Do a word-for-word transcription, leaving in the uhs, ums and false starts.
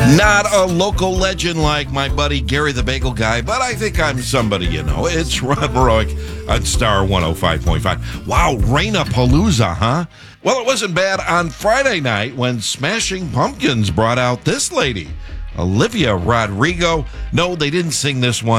Not a local legend like my buddy Gary the Bagel Guy, but I think I'm somebody you know. It's Rob Roick on Star one oh five point five. Wow, Rain-a-Palooza, huh? Well, it wasn't bad on Friday night when Smashing Pumpkins brought out this lady, Olivia Rodrigo. No, they didn't sing this one.